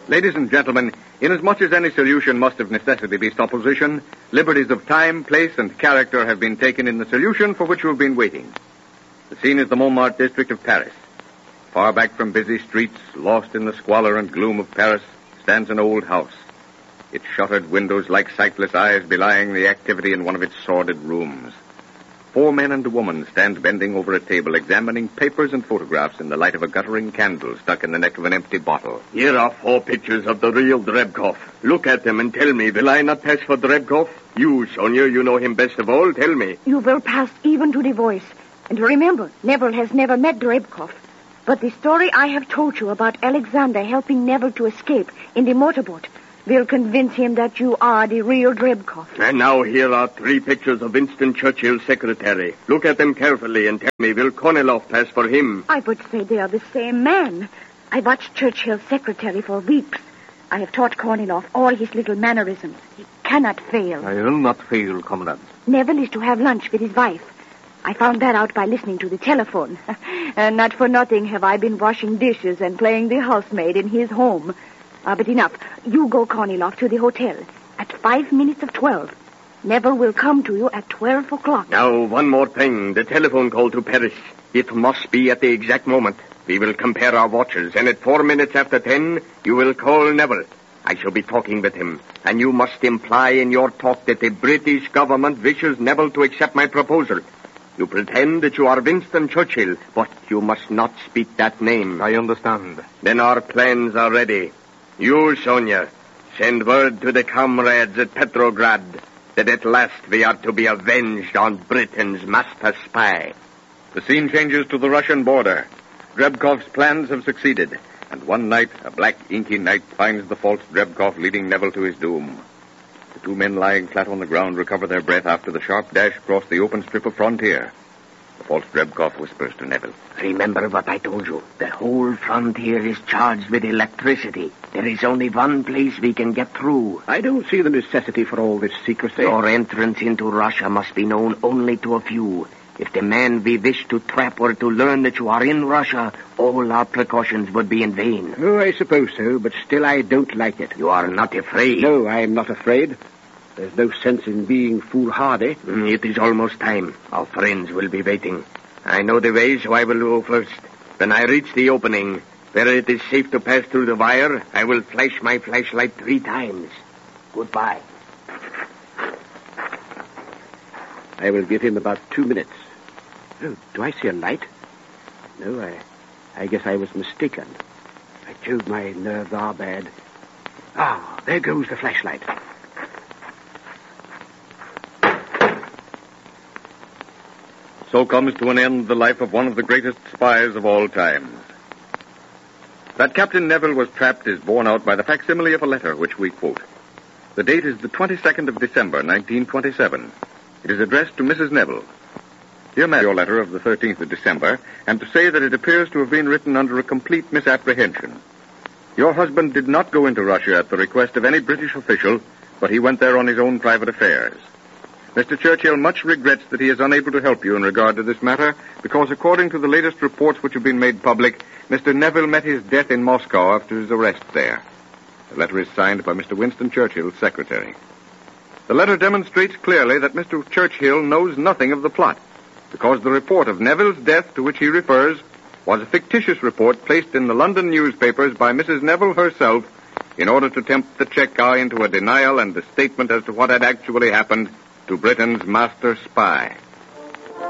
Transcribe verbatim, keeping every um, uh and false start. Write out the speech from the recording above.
Ladies and gentlemen, inasmuch as any solution must of necessity be supposition, liberties of time, place, and character have been taken in the solution for which you have been waiting. The scene is the Montmartre district of Paris. Far back from busy streets, lost in the squalor and gloom of Paris, stands an old house. Its shuttered windows like sightless eyes belying the activity in one of its sordid rooms. Four men and a woman stand bending over a table, examining papers and photographs in the light of a guttering candle stuck in the neck of an empty bottle. Here are four pictures of the real Drebkov. Look at them and tell me, will I not pass for Drebkov? You, Sonia, you know him best of all. Tell me. You will pass even to the voice. And remember, Neville has never met Drebkov. But the story I have told you about Alexander helping Neville to escape in the motorboat will convince him that you are the real Drebkov. And now here are three pictures of Winston Churchill's secretary. Look at them carefully and tell me, will Kornilov pass for him? I would say they are the same man. I watched Churchill's secretary for weeks. I have taught Kornilov all his little mannerisms. He cannot fail. I will not fail, comrade. Neville is to have lunch with his wife. I found that out by listening to the telephone. And not for nothing have I been washing dishes and playing the housemaid in his home. Ah, but enough. You go, Kornilov, to the hotel. At five minutes of twelve. Neville will come to you at twelve o'clock. Now, one more thing. The telephone call to Paris. It must be at the exact moment. We will compare our watches, and at four minutes after ten, you will call Neville. I shall be talking with him, and you must imply in your talk that the British government wishes Neville to accept my proposal. You pretend that you are Winston Churchill, but you must not speak that name. I understand. Then our plans are ready. You, Sonia, send word to the comrades at Petrograd that at last we are to be avenged on Britain's master spy. The scene changes to the Russian border. Drebkov's plans have succeeded, and one night, a black, inky night finds the false Drebkov leading Neville to his doom. The two men lying flat on the ground recover their breath after the sharp dash across the open strip of frontier. The false Drebkov whispers to Neville. Remember what I told you. The whole frontier is charged with electricity. There is only one place we can get through. I don't see the necessity for all this secrecy. Your entrance into Russia must be known only to a few. If the man we wish to trap were to learn that you are in Russia, all our precautions would be in vain. Oh, I suppose so, but still I don't like it. You are not afraid? No, I am not afraid. There's no sense in being foolhardy. Mm, it is almost time. Our friends will be waiting. I know the way, so I will go first. When I reach the opening, where it is safe to pass through the wire, I will flash my flashlight three times. Goodbye. I will give him about two minutes. Oh, do I see a light? No, I, I guess I was mistaken. By Jove, my nerves are bad. Ah, there goes the flashlight. So comes to an end the life of one of the greatest spies of all times. That Captain Neville was trapped is borne out by the facsimile of a letter which we quote. The date is the twenty-second of December, nineteen twenty-seven. It is addressed to Missus Neville. Dear Madam, your letter of the thirteenth of December, and to say that it appears to have been written under a complete misapprehension. Your husband did not go into Russia at the request of any British official, but he went there on his own private affairs. Mister Churchill much regrets that he is unable to help you in regard to this matter, because according to the latest reports which have been made public, Mister Neville met his death in Moscow after his arrest there. The letter is signed by Mister Winston Churchill's secretary. The letter demonstrates clearly that Mister Churchill knows nothing of the plot, because the report of Neville's death to which he refers was a fictitious report placed in the London newspapers by Missus Neville herself in order to tempt the Czech eye into a denial and a statement as to what had actually happened to Britain's master spy.